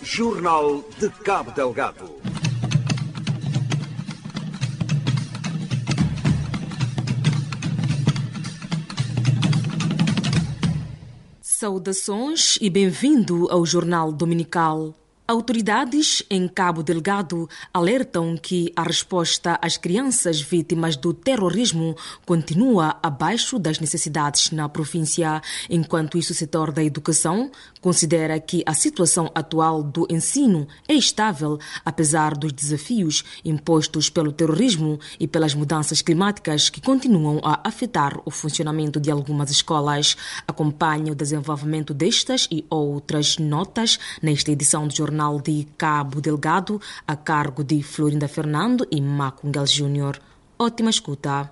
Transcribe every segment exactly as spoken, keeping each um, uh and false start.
Jornal de Cabo Delgado. Saudações e bem-vindo ao Jornal Dominical. Autoridades em Cabo Delgado alertam que a resposta às crianças vítimas do terrorismo continua abaixo das necessidades na província. Enquanto isso, o setor da educação considera que a situação atual do ensino é estável, apesar dos desafios impostos pelo terrorismo e pelas mudanças climáticas que continuam a afetar o funcionamento de algumas escolas. Acompanhe o desenvolvimento destas e outras notas nesta edição do Jornal de Cabo Delgado, a cargo de Florinda Fernando e Macungal Júnior. Ótima escuta.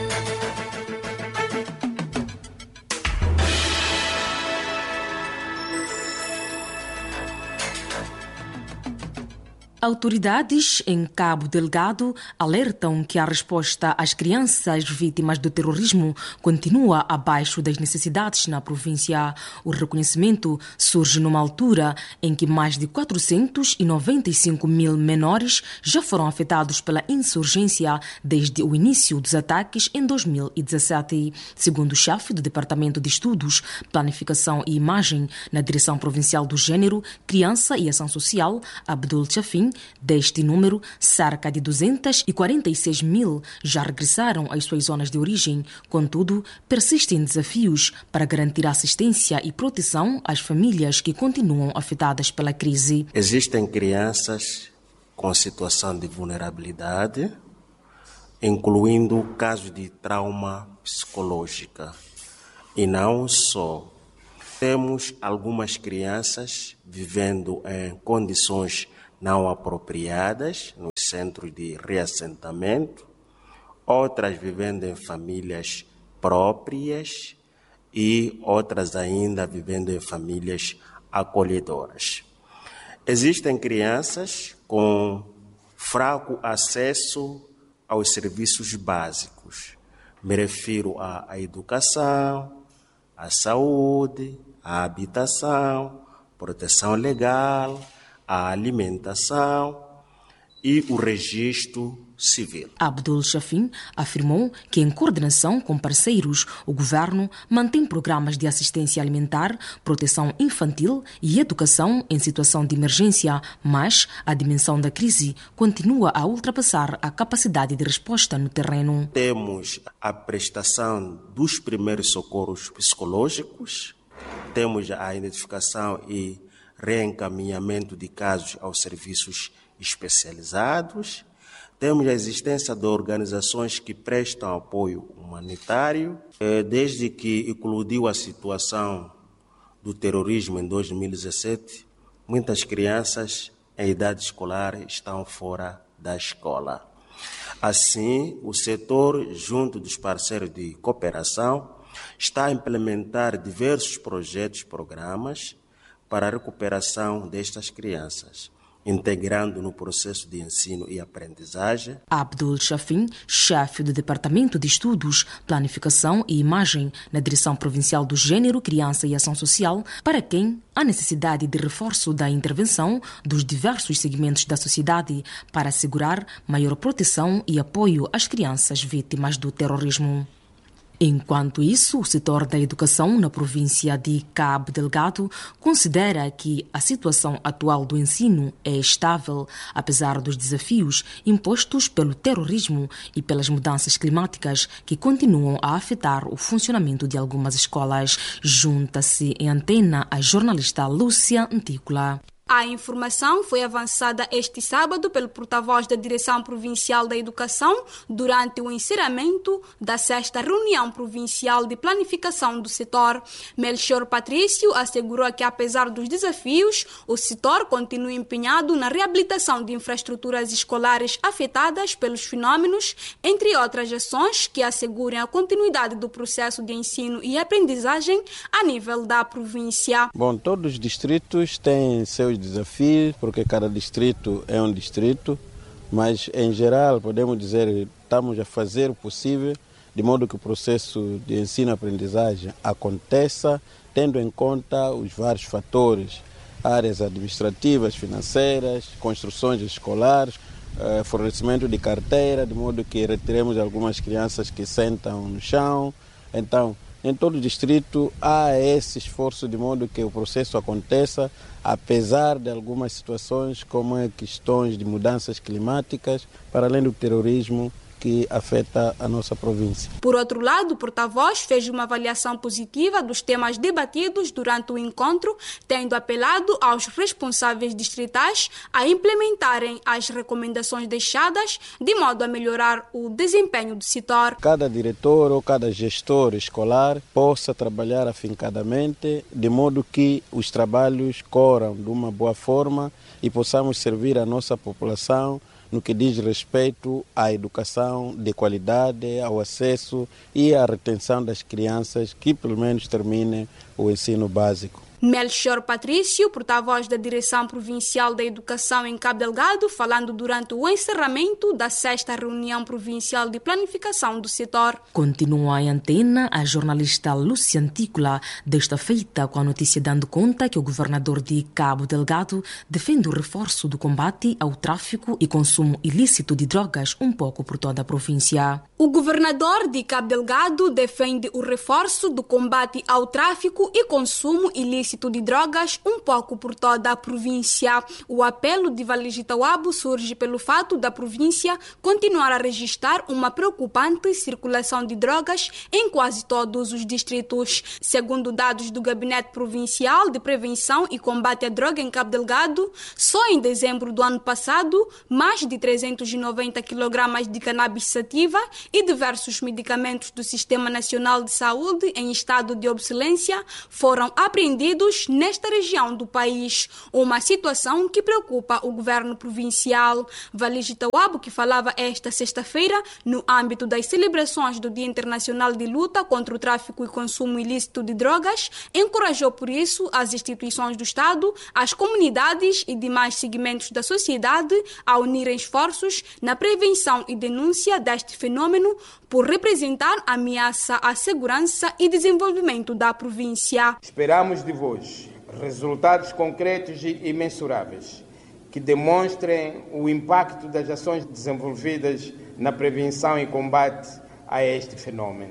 Autoridades em Cabo Delgado alertam que a resposta às crianças vítimas do terrorismo continua abaixo das necessidades na província. O reconhecimento surge numa altura em que mais de quatrocentos e noventa e cinco mil menores já foram afetados pela insurgência desde o início dos ataques em dois mil e dezessete. Segundo o chefe do Departamento de Estudos, Planificação e Imagem na Direção Provincial do Gênero, Criança e Ação Social, Abdul Chafin, deste número, cerca de duzentos e quarenta e seis mil já regressaram às suas zonas de origem. Contudo, persistem desafios para garantir assistência e proteção às famílias que continuam afetadas pela crise. Existem crianças com situação de vulnerabilidade, incluindo casos de trauma psicológica. E não só. Temos algumas crianças vivendo em condições não apropriadas nos centros de reassentamento, outras vivendo em famílias próprias e outras ainda vivendo em famílias acolhedoras. Existem crianças com fraco acesso aos serviços básicos. Me refiro à, à educação, à saúde, à habitação, proteção legal, a alimentação e o registro civil. Abdul Chafin afirmou que, em coordenação com parceiros, o governo mantém programas de assistência alimentar, proteção infantil e educação em situação de emergência, mas a dimensão da crise continua a ultrapassar a capacidade de resposta no terreno. Temos a prestação dos primeiros socorros psicológicos, temos a identificação e reencaminhamento de casos aos serviços especializados. Temos a existência de organizações que prestam apoio humanitário. Desde que eclodiu a situação do terrorismo em dois mil e dezessete, muitas crianças em idade escolar estão fora da escola. Assim, o setor, junto dos parceiros de cooperação, está a implementar diversos projetos e programas para a recuperação destas crianças, integrando no processo de ensino e aprendizagem. Abdul Chafin, chefe do Departamento de Estudos, Planificação e Imagem na Direção Provincial do Gênero, Criança e Ação Social, para quem há necessidade de reforço da intervenção dos diversos segmentos da sociedade para assegurar maior proteção e apoio às crianças vítimas do terrorismo. Enquanto isso, o setor da educação na província de Cabo Delgado considera que a situação atual do ensino é estável, apesar dos desafios impostos pelo terrorismo e pelas mudanças climáticas que continuam a afetar o funcionamento de algumas escolas. Junta-se em antena a jornalista Lúcia Antícola. A informação foi avançada este sábado pelo porta-voz da Direção Provincial da Educação durante o encerramento da sexta reunião provincial de planificação do setor. Melchior Patrício assegurou que, apesar dos desafios, o setor continua empenhado na reabilitação de infraestruturas escolares afetadas pelos fenômenos, entre outras ações que assegurem a continuidade do processo de ensino e aprendizagem a nível da província. Bom, todos os distritos têm seus desafios, porque cada distrito é um distrito, mas em geral podemos dizer que estamos a fazer o possível de modo que o processo de ensino-aprendizagem aconteça, tendo em conta os vários fatores áreas administrativas, financeiras, construções escolares, uh, fornecimento de carteira, de modo que retiremos algumas crianças que sentam no chão. Então, em todo o distrito há esse esforço de modo que o processo aconteça, apesar de algumas situações como questões de mudanças climáticas, para além do terrorismo que afeta a nossa província. Por outro lado, o porta-voz fez uma avaliação positiva dos temas debatidos durante o encontro, tendo apelado aos responsáveis distritais a implementarem as recomendações deixadas de modo a melhorar o desempenho do setor. Cada diretor ou cada gestor escolar possa trabalhar afincadamente, de modo que os trabalhos corram de uma boa forma e possamos servir a nossa população no que diz respeito à educação de qualidade, ao acesso e à retenção das crianças que pelo menos terminem o ensino básico. Melchior Patrício, porta-voz da Direção Provincial da Educação em Cabo Delgado, falando durante o encerramento da sexta reunião provincial de planificação do setor. Continua em antena a jornalista Lúcia Antícola, desta feita com a notícia dando conta que o governador de Cabo Delgado defende o reforço do combate ao tráfico e consumo ilícito de drogas um pouco por toda a província. O governador de Cabo Delgado defende o reforço do combate ao tráfico e consumo ilícito de drogas um pouco por toda a província. O apelo de Valigita Wabo surge pelo fato da província continuar a registrar uma preocupante circulação de drogas em quase todos os distritos. Segundo dados do Gabinete Provincial de Prevenção e Combate à Droga em Cabo Delgado, só em dezembro do ano passado, mais de trezentos e noventa quilogramas de cannabis sativa e diversos medicamentos do Sistema Nacional de Saúde em estado de obsolescência foram apreendidos nesta região do país, uma situação que preocupa o governo provincial. Valigita Wabo, que falava esta sexta-feira no âmbito das celebrações do Dia Internacional de Luta contra o Tráfico e Consumo Ilícito de Drogas, encorajou por isso as instituições do Estado, as comunidades e demais segmentos da sociedade a unirem esforços na prevenção e denúncia deste fenômeno por representar ameaça à segurança e desenvolvimento da província. Esperamos de vós resultados concretos e mensuráveis que demonstrem o impacto das ações desenvolvidas na prevenção e combate a este fenômeno.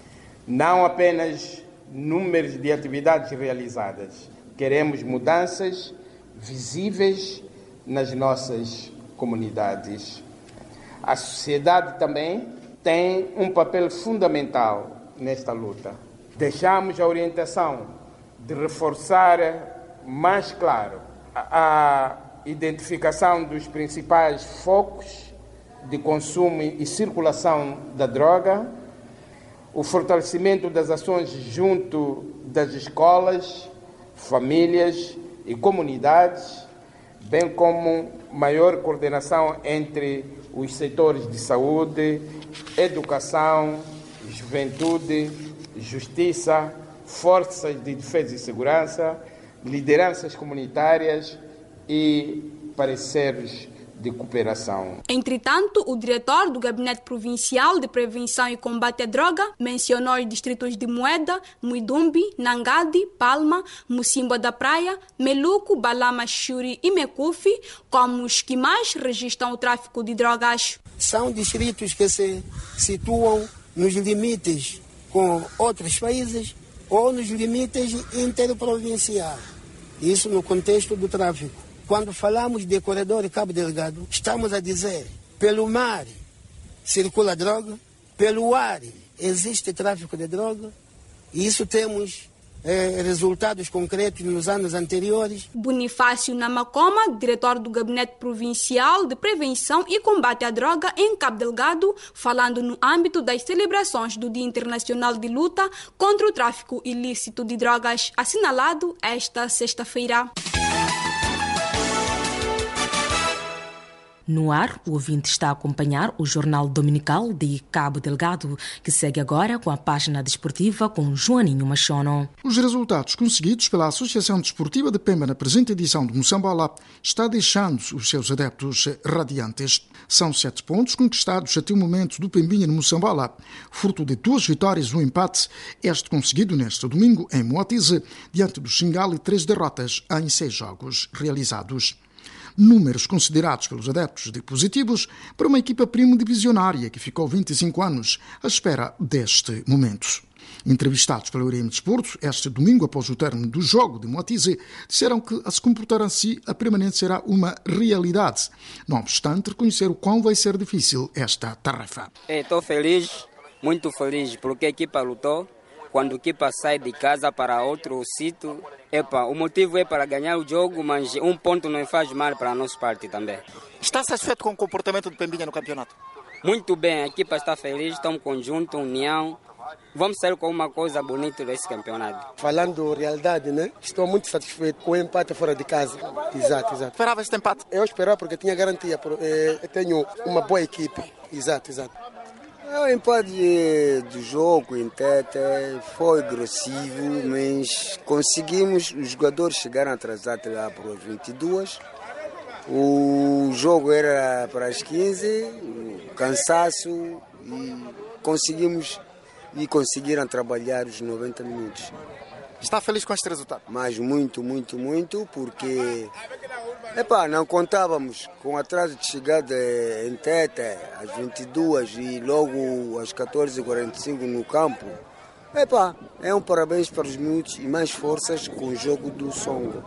Não apenas números de atividades realizadas, queremos mudanças visíveis nas nossas comunidades. A sociedade também tem um papel fundamental nesta luta. Deixamos a orientação de reforçar mais claro a identificação dos principais focos de consumo e circulação da droga, o fortalecimento das ações junto das escolas, famílias e comunidades, bem como maior coordenação entre os setores de saúde, educação, juventude, justiça, forças de defesa e segurança, lideranças comunitárias e pareceres de cooperação. Entretanto, o diretor do Gabinete Provincial de Prevenção e Combate à Droga mencionou os distritos de Moeda, Muidumbi, Nangadi, Palma, Mucimba da Praia, Meluco, Balama, Xuri e Mecufi como os que mais registram o tráfico de drogas. São distritos que se situam nos limites com outros países ou nos limites interprovinciais. Isso no contexto do tráfico. Quando falamos de corredor Cabo Delgado, estamos a dizer, pelo mar circula droga, pelo ar existe tráfico de droga, e isso temos eh, resultados concretos nos anos anteriores. Bonifácio Namacoma, diretor do Gabinete Provincial de Prevenção e Combate à Droga em Cabo Delgado, falando no âmbito das celebrações do Dia Internacional de Luta contra o Tráfico Ilícito de Drogas, assinalado esta sexta-feira. No ar, o ouvinte está a acompanhar o Jornal Dominical de Cabo Delgado, que segue agora com a página desportiva com Joaninho Machono. Os resultados conseguidos pela Associação Desportiva de Pemba na presente edição de Moçambola está deixando os seus adeptos radiantes. São sete pontos conquistados até o momento do Pembinha no Moçambola, fruto de duas vitórias e um empate, este conseguido neste domingo em Moatize, diante do Xingal, e três derrotas em seis jogos realizados. Números considerados pelos adeptos de positivos para uma equipa primo divisionária que ficou vinte e cinco anos à espera deste momento. Entrevistados pelo Ureme Desporto, este domingo após o término do jogo de Moatize, disseram que a se comportar assim a permanência será uma realidade. Não obstante, reconhecer o quão vai ser difícil esta tarefa. Estou feliz, muito feliz, porque a equipa lutou. Quando a equipa sai de casa para outro sítio, epa, o motivo é para ganhar o jogo, mas um ponto não faz mal para a nossa parte também. Está satisfeito com o comportamento do Pembinha no campeonato? Muito bem, a equipa está feliz, estamos conjunto, união. Vamos sair com uma coisa bonita desse campeonato. Falando realidade, né? Estou muito satisfeito com o empate fora de casa. Exato, exato. Esperava este empate? Eu esperava porque tinha garantia. Eu tenho uma boa equipe. Exato, exato. O empate do jogo em Tete foi agressivo, mas conseguimos, os jogadores chegaram atrasados lá para as vinte e duas. O jogo era para as quinze, cansaço, e conseguimos e conseguiram trabalhar os noventa minutos. Está feliz com este resultado? Mas muito, muito, muito, porque epá, não contávamos com o atraso de chegada em Tete às vinte e duas e logo às catorze e quarenta e cinco no campo. Epá, é um parabéns para os minutos e mais forças com o jogo do Songo.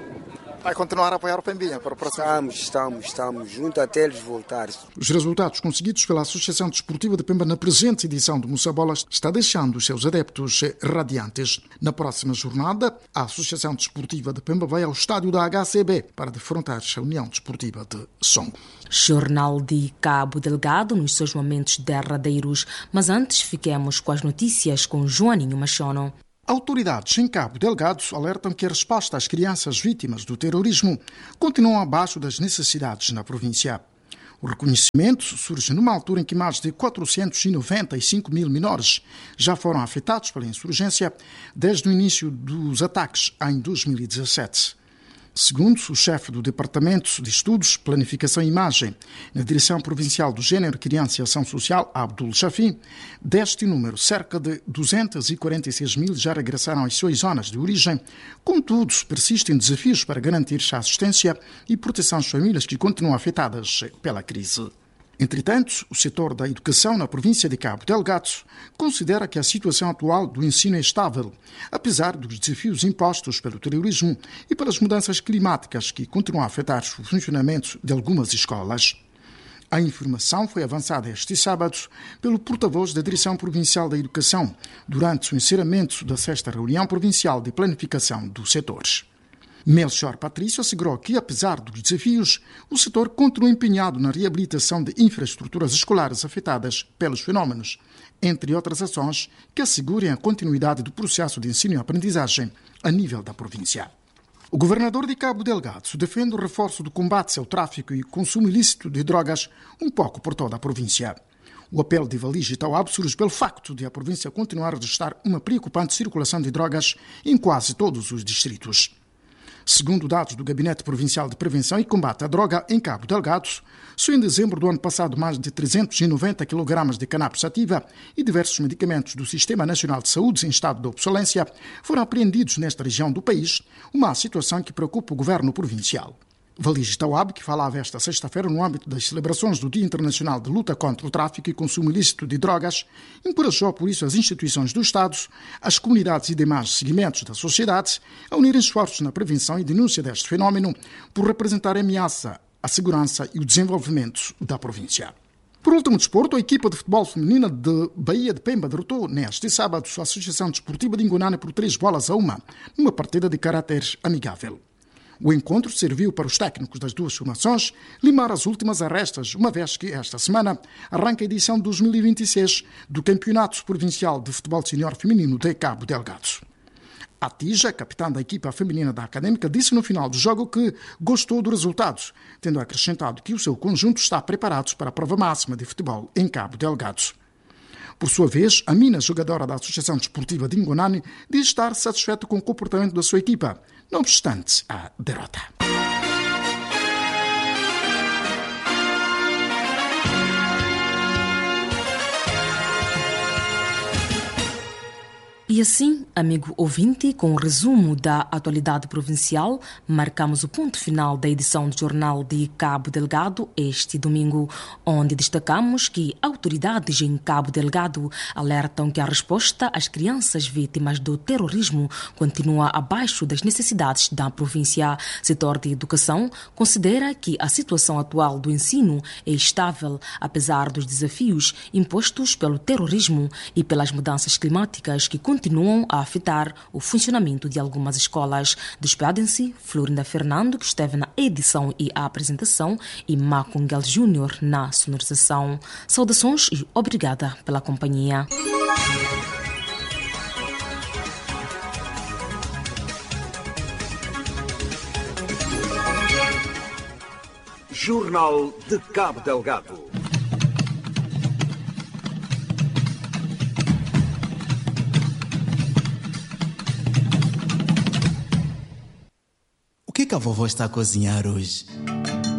Vai continuar a apoiar o Pembinha para o próximo Estamos, estamos, estamos, junto até eles voltarem. Os resultados conseguidos pela Associação Desportiva de Pemba na presente edição de Moçambola está deixando os seus adeptos radiantes. Na próxima jornada, a Associação Desportiva de Pemba vai ao estádio da H C B para defrontar a União Desportiva de Songo. Jornal de Cabo Delgado nos seus momentos derradeiros, mas antes fiquemos com as notícias com Joaninho Machono. Autoridades em Cabo Delgado alertam que a resposta às crianças vítimas do terrorismo continua abaixo das necessidades na província. O reconhecimento surge numa altura em que mais de quatrocentos e noventa e cinco mil menores já foram afetados pela insurgência desde o início dos ataques em dois mil e dezassete. Segundo o chefe do Departamento de Estudos, Planificação e Imagem, na Direção Provincial do Gênero, Criança e Ação Social, Abdul Shafi, deste número, cerca de duzentos e quarenta e seis mil já regressaram às suas zonas de origem. Contudo, persistem desafios para garantir a assistência e proteção às famílias que continuam afetadas pela crise. Entretanto, o setor da educação na província de Cabo Delgado considera que a situação atual do ensino é estável, apesar dos desafios impostos pelo terrorismo e pelas mudanças climáticas que continuam a afetar o funcionamento de algumas escolas. A informação foi avançada este sábado pelo porta-voz da Direção Provincial da Educação durante o encerramento da sexta reunião provincial de planificação dos setores. Melchior Patrício assegurou que, apesar dos desafios, o setor continua empenhado na reabilitação de infraestruturas escolares afetadas pelos fenómenos, entre outras ações que assegurem a continuidade do processo de ensino e aprendizagem a nível da província. O governador de Cabo Delgado defende o reforço do combate ao tráfico e consumo ilícito de drogas um pouco por toda a província. O apelo de Valige Tauab surge pelo facto de a província continuar a registrar uma preocupante circulação de drogas em quase todos os distritos. Segundo dados do Gabinete Provincial de Prevenção e Combate à Droga em Cabo Delgado, só em dezembro do ano passado mais de trezentos e noventa quilogramas de cannabis sativa e diversos medicamentos do Sistema Nacional de Saúde em estado de obsolescência foram apreendidos nesta região do país, uma situação que preocupa o governo provincial. Valige Tauab, que falava esta sexta-feira no âmbito das celebrações do Dia Internacional de Luta contra o Tráfico e Consumo Ilícito de Drogas, encorajou por isso as instituições do Estado, as comunidades e demais segmentos da sociedade a unirem esforços na prevenção e denúncia deste fenómeno por representar a ameaça à segurança e o desenvolvimento da província. Por último, desporto, a equipa de futebol feminina de Bahia de Pemba derrotou neste sábado a Associação Desportiva de Ingonana por três bolas a uma, numa partida de caráter amigável. O encontro serviu para os técnicos das duas formações limar as últimas arrestas, uma vez que esta semana arranca a edição dois mil e vinte e seis do Campeonato Provincial de Futebol Senior Feminino de Cabo Delgado. A Tija, capitã da equipa feminina da Académica, disse no final do jogo que gostou do resultado, tendo acrescentado que o seu conjunto está preparado para a prova máxima de futebol em Cabo Delgado. Por sua vez, a Mina, jogadora da Associação Desportiva de Ngonani, diz estar satisfeito com o comportamento da sua equipa, não obstante a derrota. E assim, amigo ouvinte, com o resumo da atualidade provincial, marcamos o ponto final da edição do Jornal de Cabo Delgado este domingo, onde destacamos que autoridades em Cabo Delgado alertam que a resposta às crianças vítimas do terrorismo continua abaixo das necessidades da província. O setor de educação considera que a situação atual do ensino é estável, apesar dos desafios impostos pelo terrorismo e pelas mudanças climáticas que continuam continuam a afetar o funcionamento de algumas escolas. Despedem-se Florinda Fernando, que esteve na edição e a apresentação, e Macungel Júnior na sonorização. Saudações e obrigada pela companhia. Jornal de Cabo Delgado. O que, que a vovó está a cozinhar hoje?